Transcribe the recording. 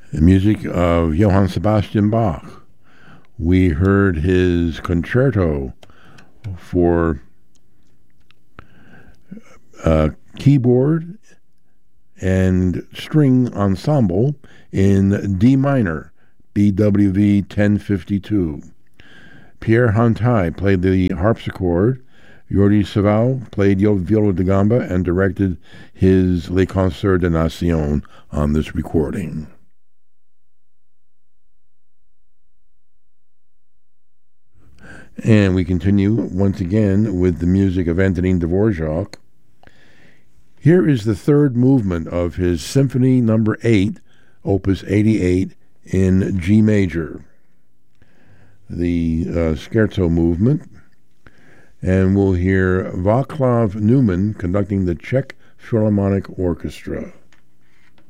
The music of Johann Sebastian Bach. We heard his concerto for keyboard and string ensemble in D minor, BWV 1052. Pierre Hantai played the harpsichord. Jordi Savall played viola da gamba and directed his Les Concerts de Nation on this recording. And we continue once again with the music of Antonin Dvorak. Here is the third movement of his Symphony No. 8, Opus 88, in G major, the scherzo movement. And we'll hear Václav Neumann conducting the Czech Philharmonic Orchestra.